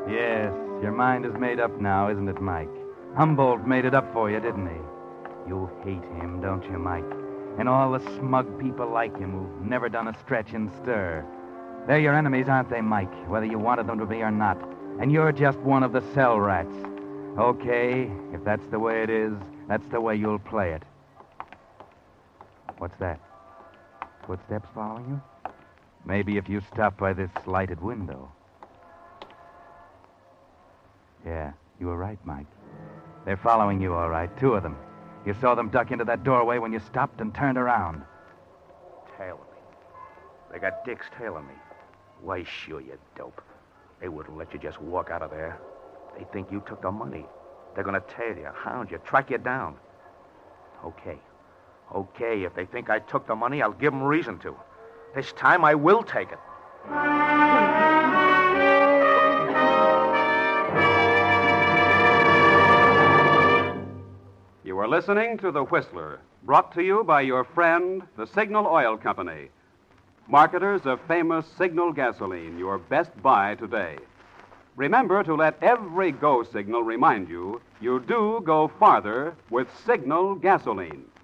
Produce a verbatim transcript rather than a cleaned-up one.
Yes, your mind is made up now, isn't it, Mike? Humboldt made it up for you, didn't he? You hate him, don't you, Mike? And all the smug people like him who've never done a stretch and stir. They're your enemies, aren't they, Mike? Whether you wanted them to be or not. And you're just one of the cell rats. Okay, if that's the way it is, that's the way you'll play it. What's that? Footsteps following you? Maybe if you stop by this lighted window. Yeah, you were right, Mike. They're following you, all right, two of them. You saw them duck into that doorway when you stopped and turned around. Tailing me. They got dicks tailing me. Why, sure, you dope. They wouldn't let you just walk out of there. They think you took the money. They're going to tail you, hound you, track you down. Okay. Okay, if they think I took the money, I'll give them reason to. This time I will take it. You are listening to The Whistler, brought to you by your friend, the Signal Oil Company. Marketers of famous Signal gasoline, your best buy today. Remember to let every go signal remind you, you do go farther with Signal gasoline.